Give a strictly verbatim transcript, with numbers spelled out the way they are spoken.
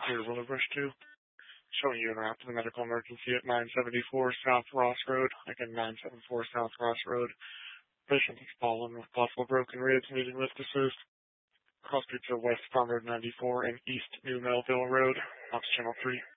Here, Willowbrush two. Showing you an rapid medical emergency at nine seventy-four South Ross Road. Again, nine seventy-four South Ross Road. Patient has fallen with possible broken ribs, needing lift assist. Cross streets are West Farm Road ninety-four and East New Melville Road. Ops Channel three.